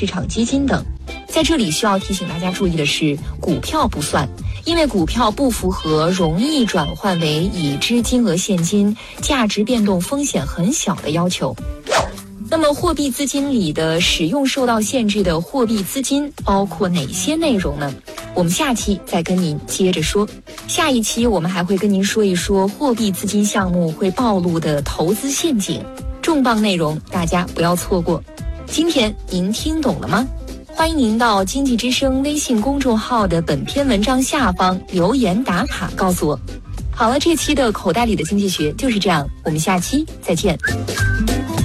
市场基金等。在这里需要提醒大家注意的是，股票不算，因为股票不符合容易转换为已知金额现金、价值变动风险很小的要求。那么货币资金里的使用受到限制的货币资金包括哪些内容呢？我们下期再跟您接着说。下一期我们还会跟您说一说货币资金项目会暴露的投资陷阱，重磅内容大家不要错过。今天您听懂了吗？欢迎您到经济之声微信公众号的本篇文章下方留言打卡告诉我。好了，这期的口袋里的经济学就是这样，我们下期再见。